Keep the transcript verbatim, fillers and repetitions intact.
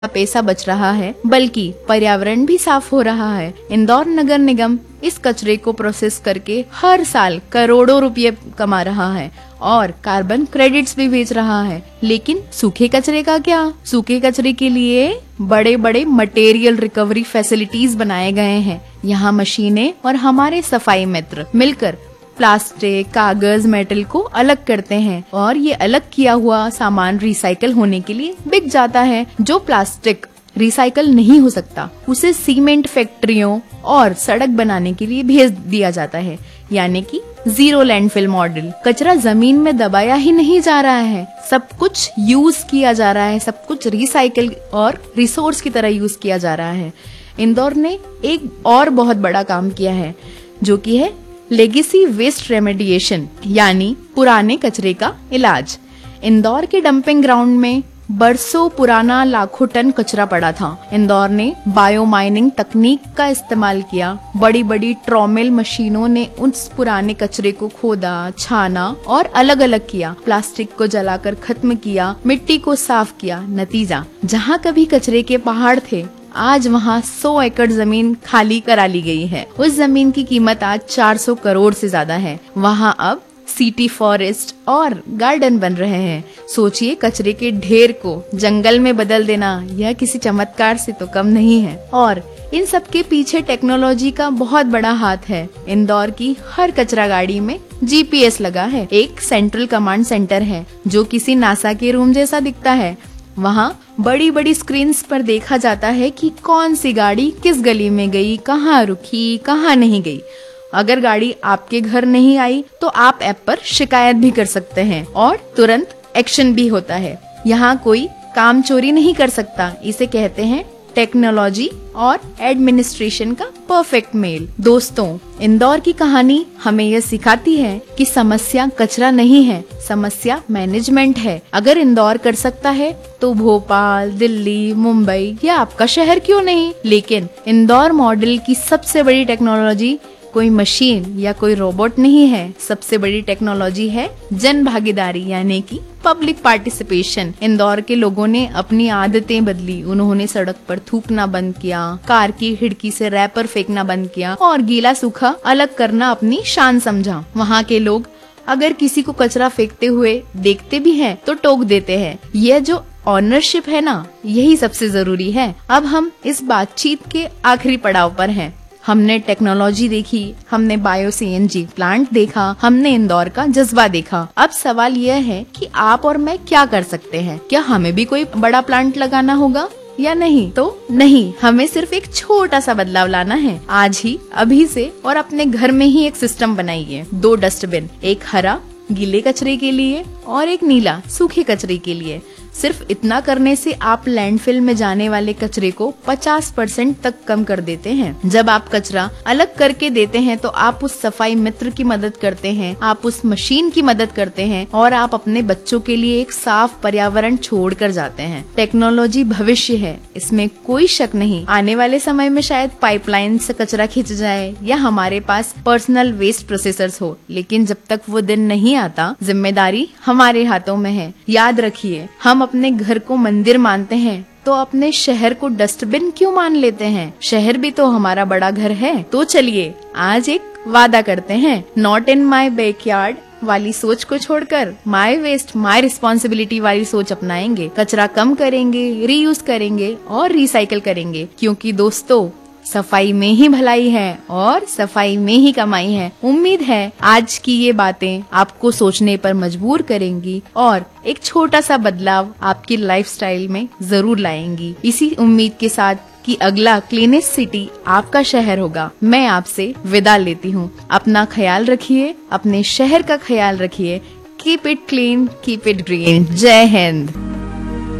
पैसा बच रहा है बल्कि पर्यावरण भी साफ हो रहा है। इंदौर नगर निगम इस कचरे को प्रोसेस करके हर साल करोड़ों रुपए कमा रहा है और कार्बन क्रेडिट्स भी बेच रहा है। लेकिन सूखे कचरे का क्या? सूखे कचरे के लिए बड़े बड़े मटेरियल रिकवरी फैसिलिटीज बनाए गए हैं। यहाँ मशीनें और हमारे सफाई मित्र मिलकर प्लास्टिक, कागज, मेटल को अलग करते हैं और ये अलग किया हुआ सामान रिसाइकल होने के लिए बिक जाता है। जो प्लास्टिक रिसाइकल नहीं हो सकता उसे सीमेंट फैक्ट्रियों और सड़क बनाने के लिए भेज दिया जाता है, यानी कि जीरो लैंडफिल मॉडल। कचरा जमीन में दबाया ही नहीं जा रहा है, सब कुछ यूज किया जा रहा है, सब कुछ रिसाइकल और रिसोर्स की तरह यूज किया जा रहा है। इंदौर ने एक और बहुत बड़ा काम किया है जो कि है लेगेसी वेस्ट रेमेडिएशन, यानी पुराने कचरे का इलाज। इंदौर के डंपिंग ग्राउंड में बरसों पुराना लाखों टन कचरा पड़ा था। इंदौर ने बायो माइनिंग तकनीक का इस्तेमाल किया। बड़ी बड़ी ट्रॉमेल मशीनों ने उस पुराने कचरे को खोदा, छाना और अलग अलग किया। प्लास्टिक को जलाकर खत्म किया, मिट्टी को साफ किया। नतीजा, जहाँ कभी कचरे के पहाड़ थे आज वहाँ सौ एकड़ जमीन खाली करा ली गई है। उस जमीन की कीमत आज चार सौ करोड़ से ज्यादा है। वहाँ अब सिटी फॉरेस्ट और गार्डन बन रहे हैं। सोचिए, कचरे के ढेर को जंगल में बदल देना यह किसी चमत्कार से तो कम नहीं है। और इन सब के पीछे टेक्नोलॉजी का बहुत बड़ा हाथ है। इंदौर की हर कचरा गाड़ी में जी पी एस लगा है। एक सेंट्रल कमांड सेंटर है जो किसी नासा के रूम जैसा दिखता है। वहाँ बड़ी बड़ी स्क्रीन्स पर देखा जाता है कि कौन सी गाड़ी किस गली में गई, कहाँ रुकी, कहाँ नहीं गई। अगर गाड़ी आपके घर नहीं आई तो आप ऐप पर शिकायत भी कर सकते हैं और तुरंत एक्शन भी होता है। यहाँ कोई काम चोरी नहीं कर सकता। इसे कहते हैं टेक्नोलॉजी और एडमिनिस्ट्रेशन का परफेक्ट मेल। दोस्तों, इंदौर की कहानी हमें यह सिखाती है कि समस्या कचरा नहीं है, समस्या मैनेजमेंट है। अगर इंदौर कर सकता है तो भोपाल, दिल्ली, मुंबई या आपका शहर क्यों नहीं। लेकिन इंदौर मॉडल की सबसे बड़ी टेक्नोलॉजी कोई मशीन या कोई रोबोट नहीं है। सबसे बड़ी टेक्नोलॉजी है जन भागीदारी, यानी कि पब्लिक पार्टिसिपेशन। इंदौर के लोगों ने अपनी आदतें बदली। उन्होंने सड़क पर थूकना बंद किया, कार की खिड़की से रैपर फेंकना बंद किया और गीला सूखा अलग करना अपनी शान समझा। वहाँ के लोग अगर किसी को कचरा फेंकते हुए देखते भी हैं तो टोक देते हैं। यह जो ऑनरशिप है ना, यही सबसे जरूरी है। अब हम इस बातचीत के आखिरी पड़ाव पर हैं। हमने टेक्नोलॉजी देखी, हमने bio C N G plant देखा, हमने इंदौर का जज्बा देखा। अब सवाल यह है कि आप और मैं क्या कर सकते हैं? क्या हमें भी कोई बड़ा प्लांट लगाना होगा या नहीं? तो नहीं, हमें सिर्फ एक छोटा सा बदलाव लाना है आज ही, अभी से। और अपने घर में ही एक सिस्टम बनाइए। दो डस्टबिन, एक हरा गीले कचरे के लिए और एक नीला सूखे कचरे के लिए। सिर्फ इतना करने से आप लैंडफिल में जाने वाले कचरे को पचास परसेंट तक कम कर देते हैं। जब आप कचरा अलग करके देते हैं तो आप उस सफाई मित्र की मदद करते हैं, आप उस मशीन की मदद करते हैं और आप अपने बच्चों के लिए एक साफ पर्यावरण छोड़ कर जाते हैं। टेक्नोलॉजी भविष्य है, इसमें कोई शक नहीं। आने वाले समय में शायद पाइपलाइन से कचरा खींच जाए या हमारे पास पर्सनल वेस्ट प्रोसेसर्स हो, लेकिन जब तक वो दिन नहीं आता, जिम्मेदारी हमारे हाथों में है। याद रखिए, हम अपने घर को मंदिर मानते हैं तो अपने शहर को डस्टबिन क्यों मान लेते हैं? शहर भी तो हमारा बड़ा घर है। तो चलिए आज एक वादा करते हैं, नॉट इन माई बैकयार्ड वाली सोच को छोड़कर माई वेस्ट माई रिस्पॉन्सिबिलिटी वाली सोच अपनाएंगे। कचरा कम करेंगे, रीयूज करेंगे और रिसाइकल करेंगे, क्योंकि दोस्तों सफाई में ही भलाई है और सफाई में ही कमाई है। उम्मीद है आज की ये बातें आपको सोचने पर मजबूर करेंगी और एक छोटा सा बदलाव आपकी लाइफस्टाइल में जरूर लाएंगी। इसी उम्मीद के साथ कि अगला क्लीनेस्ट सिटी आपका शहर होगा, मैं आपसे विदा लेती हूँ। अपना ख्याल रखिए, अपने शहर का ख्याल रखिए। Keep it clean, keep it green. जय हिंद।